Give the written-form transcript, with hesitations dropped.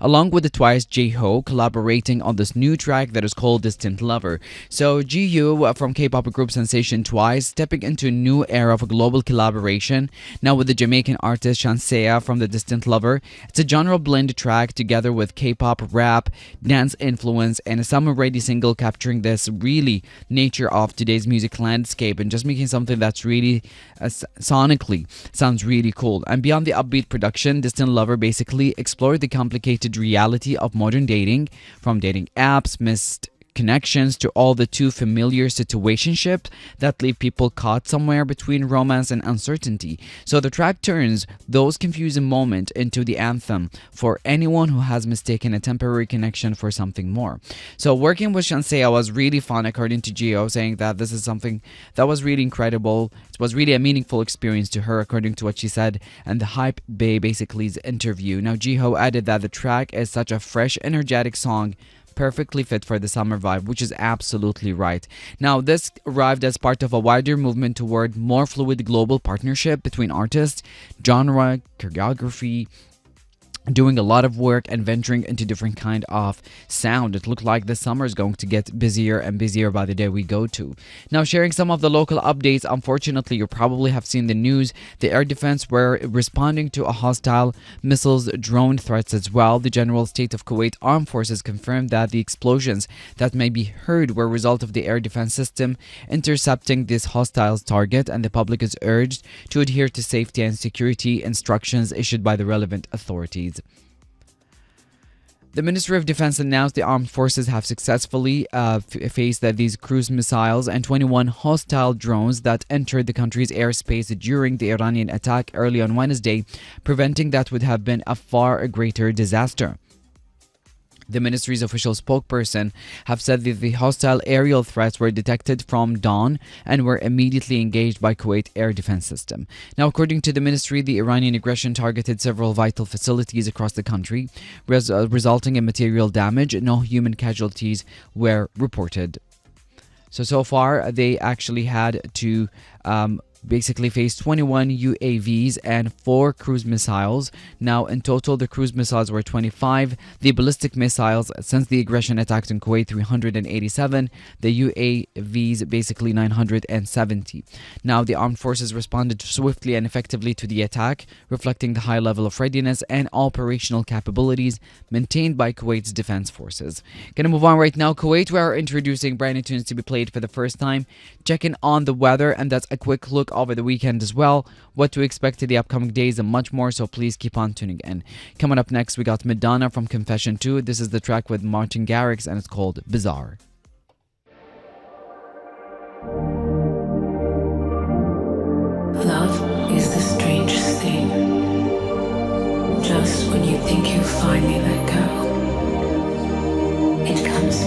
along with the Twice J-Ho collaborating on this new track that is called Distant Lover. So GU from K-pop group sensation Twice stepping into a new era of a global collaboration, now with the Jamaican artist Shansea from the Distant Lover. It's a genre blend track together with K-pop, rap, dance influence, and a summer-ready single capturing this really nature of today's music landscape and just making something that's really sonically sounds really cool. And beyond the upbeat production, Distant Lover basically explored the complicated reality of modern dating, from dating apps, missed connections, to all the too familiar situationships that leave people caught somewhere between romance and uncertainty. So the track turns those confusing moments into the anthem for anyone who has mistaken a temporary connection for something more. So working with Shansea was really fun, according to Gio, saying that this is something that was really incredible. It was really a meaningful experience to her, according to what she said and the Hype Bay basically's interview. Now Jiho added that the track is such a fresh, energetic song, perfectly fit for the summer vibe, which is absolutely right. Now, this arrived as part of a wider movement toward more fluid global partnership between artists, genre, choreography, doing a lot of work and venturing into different kind of sound. It looked like the summer is going to get busier and busier by the day we go to. Now, sharing some of the local updates, unfortunately you probably have seen the news. The air defense were responding to a hostile missiles drone threats as well. The General State of Kuwait Armed Forces confirmed that the explosions that may be heard were a result of the air defense system intercepting this hostile target, and the public is urged to adhere to safety and security instructions issued by the relevant authorities. The Ministry of Defense announced the armed forces have successfully faced these cruise missiles and 21 hostile drones that entered the country's airspace during the Iranian attack early on Wednesday, preventing that would have been a far greater disaster. The ministry's official spokesperson have said that the hostile aerial threats were detected from dawn and were immediately engaged by Kuwait Air Defense System. Now, according to the ministry, the Iranian aggression targeted several vital facilities across the country, resulting in material damage. No human casualties were reported. So far, they actually had to basically faced 21 UAVs and 4 cruise missiles. Now, in total, the cruise missiles were 25. The ballistic missiles, since the aggression attacked in Kuwait, 387. The UAVs, basically 970. Now, the armed forces responded swiftly and effectively to the attack, reflecting the high level of readiness and operational capabilities maintained by Kuwait's defense forces. Gonna move on right now. Kuwait, we are introducing brand new tunes to be played for the first time. Checking on the weather, and that's a quick look over the weekend as well, what to expect in the upcoming days and much more, so please keep on tuning in. Coming up next, we got Madonna from Confession 2. This is the track with Martin Garrix and it's called Bizarre. Love is the strangest thing. Just when you think you finally let go,